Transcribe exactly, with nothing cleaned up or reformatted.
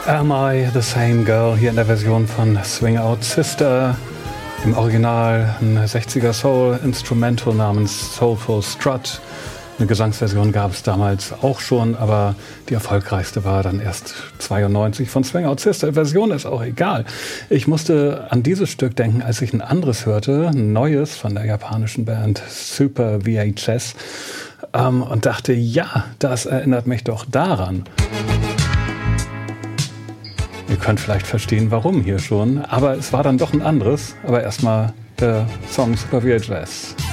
Am I the Same Girl hier in der Version von Swing Out Sister. Im Original ein sechziger Soul-Instrumental namens Soulful Strut. Eine Gesangsversion gab es damals auch schon, aber die erfolgreichste war dann erst zweiundneunzig von Swing Out Sister. Version ist auch egal. Ich musste an dieses Stück denken, als ich ein anderes hörte, ein neues von der japanischen Band Super V H S ähm, und dachte, ja, das erinnert mich doch daran. Ihr könnt vielleicht verstehen, warum hier schon, aber es war dann doch ein anderes. Aber erstmal der Song Super V H S.